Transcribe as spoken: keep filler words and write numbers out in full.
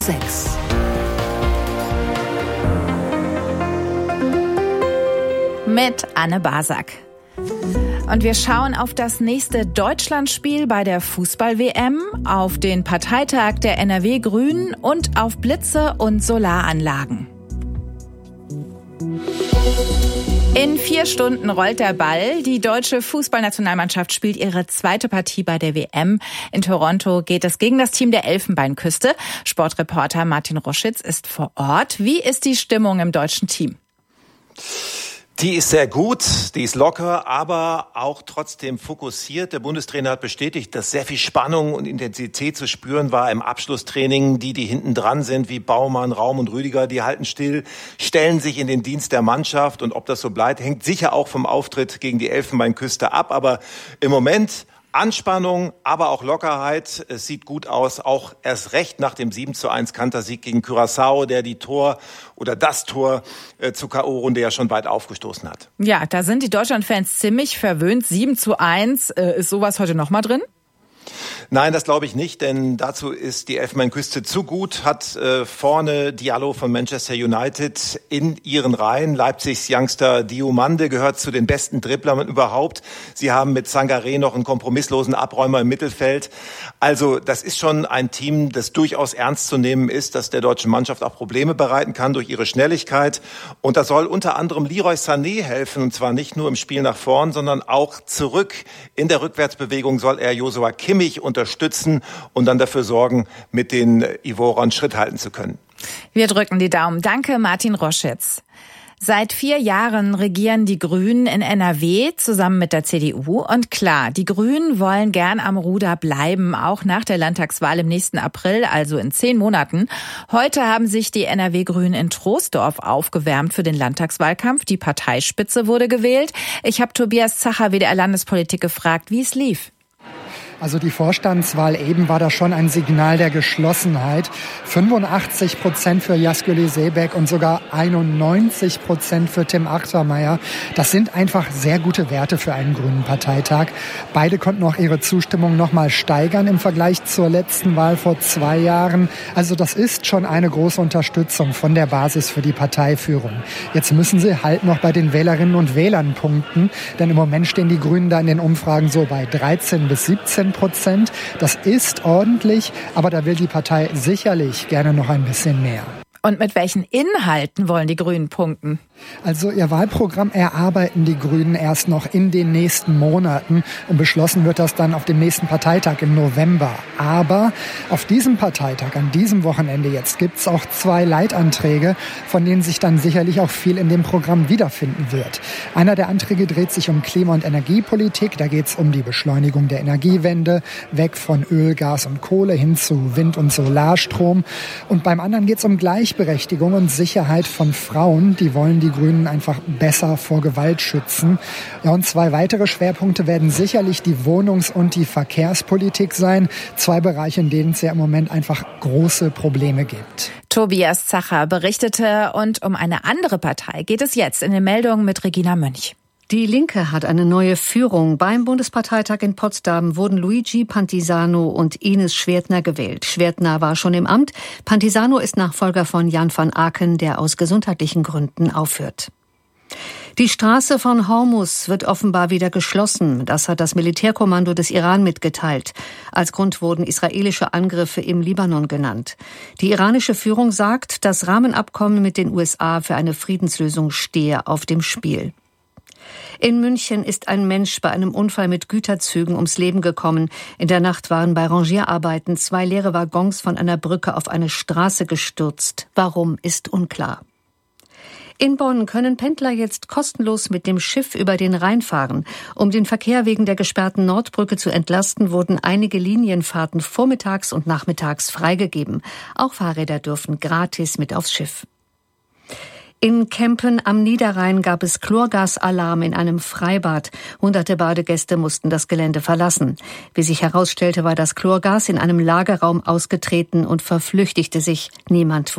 sechs. Mit Anne Basak. Und wir schauen auf das nächste Deutschlandspiel bei der Fußball-W M, auf den Parteitag der N R W Grünen und auf Blitze und Solaranlagen. In vier Stunden rollt der Ball. Die deutsche Fußballnationalmannschaft spielt ihre zweite Partie bei der W M. In Toronto geht es gegen das Team der Elfenbeinküste. Sportreporter Martin Roschitz ist vor Ort. Wie ist die Stimmung im deutschen Team? Die ist sehr gut, die ist locker, aber auch trotzdem fokussiert. Der Bundestrainer hat bestätigt, dass sehr viel Spannung und Intensität zu spüren war im Abschlusstraining. Die, die hinten dran sind, wie Baumann, Raum und Rüdiger, die halten still, stellen sich in den Dienst der Mannschaft. Und ob das so bleibt, hängt sicher auch vom Auftritt gegen die Elfenbeinküste ab. Aber im Moment Anspannung, aber auch Lockerheit. Es sieht gut aus, auch erst recht nach dem sieben zu eins Kantersieg gegen Curaçao, der die Tor oder das Tor äh, zur K O-Runde ja schon weit aufgestoßen hat. Ja, da sind die Deutschland-Fans ziemlich verwöhnt. sieben zu eins, äh, ist sowas heute noch mal drin? Nein, das glaube ich nicht, denn dazu ist die Elfenbeinküste zu gut, hat äh, vorne Diallo von Manchester United in ihren Reihen. Leipzigs Youngster Diomande gehört zu den besten Dribblern überhaupt. Sie haben mit Sangaré noch einen kompromisslosen Abräumer im Mittelfeld. Also das ist schon ein Team, das durchaus ernst zu nehmen ist, das der deutschen Mannschaft auch Probleme bereiten kann durch ihre Schnelligkeit. Und da soll unter anderem Leroy Sané helfen, und zwar nicht nur im Spiel nach vorn, sondern auch zurück. In der Rückwärtsbewegung soll er Joshua Kimmich unterstützen und dann dafür sorgen, mit den Ivorern Schritt halten zu können. Wir drücken die Daumen. Danke, Martin Roschitz. Seit vier Jahren regieren die Grünen in N R W zusammen mit der C D U. Und klar, die Grünen wollen gern am Ruder bleiben, auch nach der Landtagswahl im nächsten April, also in zehn Monaten. Heute haben sich die N R W-Grünen in Troisdorf aufgewärmt für den Landtagswahlkampf. Die Parteispitze wurde gewählt. Ich habe Tobias Zacher, W D R-Landespolitik, gefragt, wie es lief. Also die Vorstandswahl eben war da schon ein Signal der Geschlossenheit. fünfundachtzig Prozent für Yazguli Sebek und sogar einundneunzig Prozent für Tim Achtermeier. Das sind einfach sehr gute Werte für einen grünen Parteitag. Beide konnten auch ihre Zustimmung noch mal steigern im Vergleich zur letzten Wahl vor zwei Jahren. Also das ist schon eine große Unterstützung von der Basis für die Parteiführung. Jetzt müssen sie halt noch bei den Wählerinnen und Wählern punkten, denn im Moment stehen die Grünen da in den Umfragen so bei dreizehn bis siebzehn Prozent. Das ist ordentlich, aber da will die Partei sicherlich gerne noch ein bisschen mehr. Und mit welchen Inhalten wollen die Grünen punkten? Also ihr Wahlprogramm erarbeiten die Grünen erst noch in den nächsten Monaten und beschlossen wird das dann auf dem nächsten Parteitag im November. Aber auf diesem Parteitag, an diesem Wochenende jetzt, gibt es auch zwei Leitanträge, von denen sich dann sicherlich auch viel in dem Programm wiederfinden wird. Einer der Anträge dreht sich um Klima- und Energiepolitik. Da geht es um die Beschleunigung der Energiewende, weg von Öl, Gas und Kohle hin zu Wind- und Solarstrom. Und beim anderen geht es um Gleichberechtigung und Sicherheit von Frauen. Die wollen die Grünen einfach besser vor Gewalt schützen. Ja, und zwei weitere Schwerpunkte werden sicherlich die Wohnungs- und die Verkehrspolitik sein. Zwei Bereiche, in denen es ja im Moment einfach große Probleme gibt. Tobias Zacher berichtete, und um eine andere Partei geht es jetzt in den Meldungen mit Regina Mönch. Die Linke hat eine neue Führung. Beim Bundesparteitag in Potsdam wurden Luigi Pantisano und Ines Schwertner gewählt. Schwertner war schon im Amt. Pantisano ist Nachfolger von Jan van Aken, der aus gesundheitlichen Gründen aufhört. Die Straße von Hormuz wird offenbar wieder geschlossen. Das hat das Militärkommando des Iran mitgeteilt. Als Grund wurden israelische Angriffe im Libanon genannt. Die iranische Führung sagt, das Rahmenabkommen mit den U S A für eine Friedenslösung stehe auf dem Spiel. In München ist ein Mensch bei einem Unfall mit Güterzügen ums Leben gekommen. In der Nacht waren bei Rangierarbeiten zwei leere Waggons von einer Brücke auf eine Straße gestürzt. Warum, ist unklar. In Bonn können Pendler jetzt kostenlos mit dem Schiff über den Rhein fahren. Um den Verkehr wegen der gesperrten Nordbrücke zu entlasten, wurden einige Linienfahrten vormittags und nachmittags freigegeben. Auch Fahrräder dürfen gratis mit aufs Schiff. In Kempen am Niederrhein gab es Chlorgasalarm in einem Freibad. Hunderte Badegäste mussten das Gelände verlassen. Wie sich herausstellte, war das Chlorgas in einem Lagerraum ausgetreten und verflüchtigte sich. Niemand